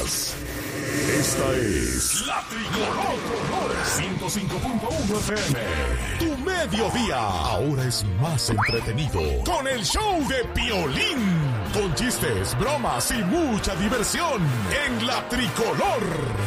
más. Esta es La Tricolor 105.1 FM. Tu mediodía ahora es más entretenido con el show de Piolín. Con chistes, bromas y mucha diversión en La Tricolor.